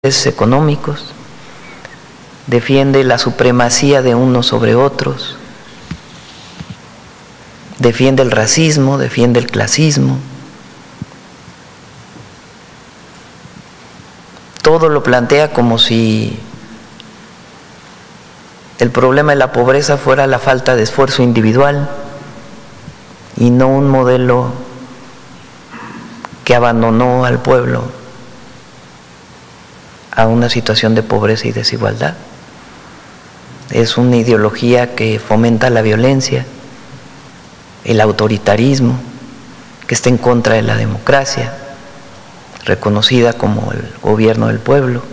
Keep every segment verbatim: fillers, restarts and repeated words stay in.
económicos, defiende la supremacía de unos sobre otros, defiende el racismo, defiende el clasismo. Todo lo plantea como si el problema de la pobreza fuera la falta de esfuerzo individual y no un modelo que abandonó al pueblo a una situación de pobreza y desigualdad. Es una ideología que fomenta la violencia, el autoritarismo, que está en contra de la democracia, reconocida como el gobierno del pueblo.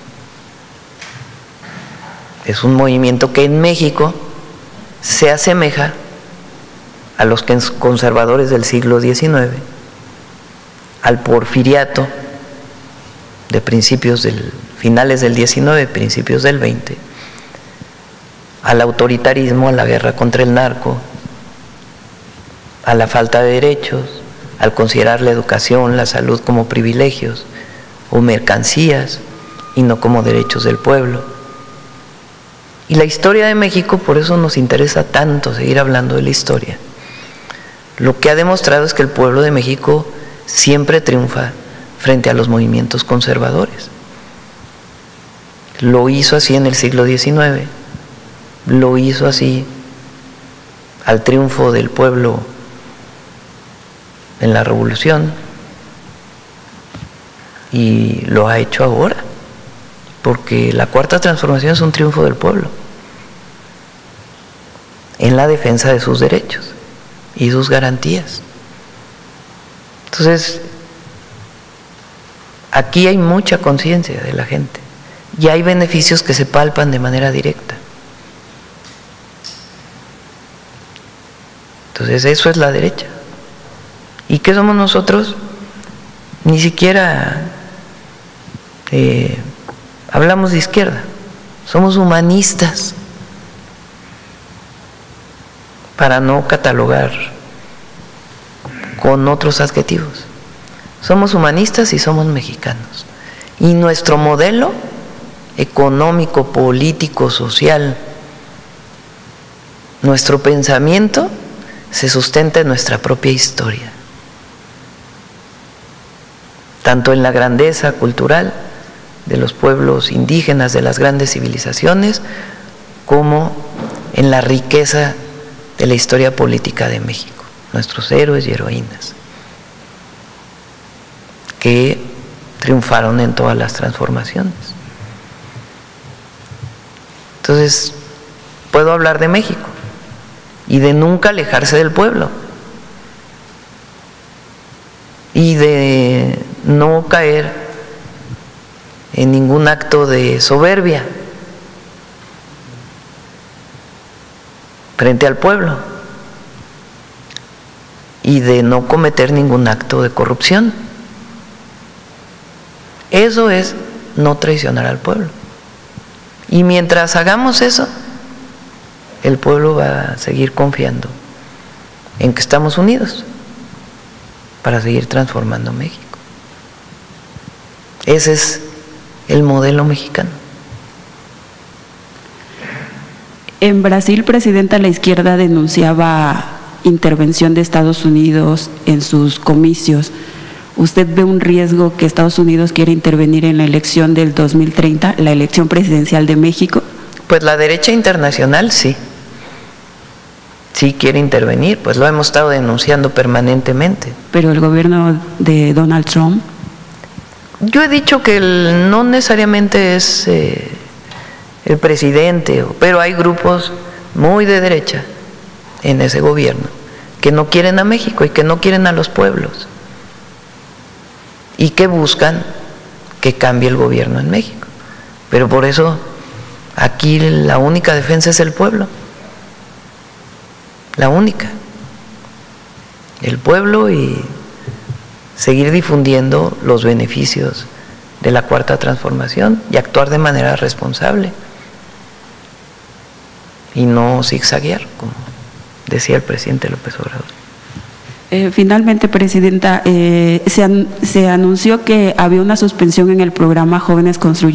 Es un movimiento que en México se asemeja a los conservadores del siglo diecinueve, al porfiriato de principios del, finales del diecinueve, principios del veinte, al autoritarismo, a la guerra contra el narco, a la falta de derechos, al considerar la educación, la salud como privilegios o mercancías y no como derechos del pueblo. Y la historia de México, por eso nos interesa tanto seguir hablando de la historia. Lo que ha demostrado es que el pueblo de México siempre triunfa frente a los movimientos conservadores. Lo hizo así en el siglo diecinueve, lo hizo así al triunfo del pueblo en la Revolución y lo ha hecho ahora, porque la Cuarta Transformación es un triunfo del pueblo en la defensa de sus derechos y sus garantías. Entonces, aquí hay mucha conciencia de la gente y hay beneficios que se palpan de manera directa. Entonces, eso es la derecha. ¿Y qué somos nosotros? Ni siquiera eh, hablamos de izquierda, somos humanistas, para no catalogar con otros adjetivos. Somos humanistas y somos mexicanos. Y nuestro modelo económico, político, social, nuestro pensamiento se sustenta en nuestra propia historia, tanto en la grandeza cultural de los pueblos indígenas de las grandes civilizaciones, como en la riqueza de la historia política de México, nuestros héroes y heroínas que triunfaron en todas las transformaciones. Entonces, puedo hablar de México y de nunca alejarse del pueblo y de no caer en ningún acto de soberbia frente al pueblo y de no cometer ningún acto de corrupción. Eso es no traicionar al pueblo. Y mientras hagamos eso, el pueblo va a seguir confiando en que estamos unidos para seguir transformando México. Ese es el modelo mexicano. En Brasil, presidenta, la izquierda denunciaba intervención de Estados Unidos en sus comicios. ¿Usted ve un riesgo que Estados Unidos quiera intervenir en la elección del dos mil treinta, la elección presidencial de México? Pues la derecha internacional sí, sí quiere intervenir, pues lo hemos estado denunciando permanentemente. Pero el gobierno de Donald Trump. Yo he dicho que el, no necesariamente es eh, el presidente, pero hay grupos muy de derecha en ese gobierno que no quieren a México y que no quieren a los pueblos y que buscan que cambie el gobierno en México. Pero por eso aquí la única defensa es el pueblo, la única, el pueblo, y seguir difundiendo los beneficios de la Cuarta Transformación y actuar de manera responsable y no zigzaguear, como decía el presidente López Obrador. Eh, finalmente, Presidenta, eh, se, an se anunció que había una suspensión en el programa Jóvenes Construyendo